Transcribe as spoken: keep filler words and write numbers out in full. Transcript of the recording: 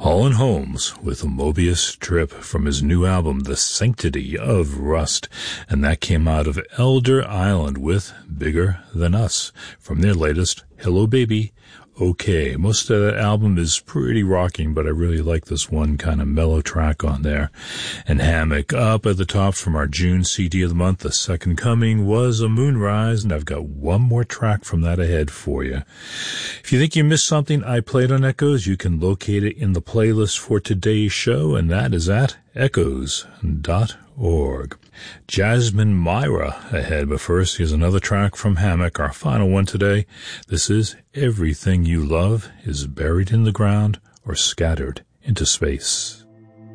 Holland Holmes with a Mobius Trip from his new album, The Sanctity of Rust, and that came out of Elder Island with Bigger Than Us from their latest Hello Baby, Okay. Most of that album is pretty rocking, but I really like this one kind of mellow track on there. And Hammock up at the top from our June C D of the month, The Second Coming was a Moonrise, and I've got one more track from that ahead for you. If you think you missed something I played on Echoes, you can locate it in the playlist for today's show, and that is at echoes dot org. Jasmine Myra ahead, but first here's another track from Hammock, our final one today. This is Everything You Love is Buried in the Ground or Scattered into Space.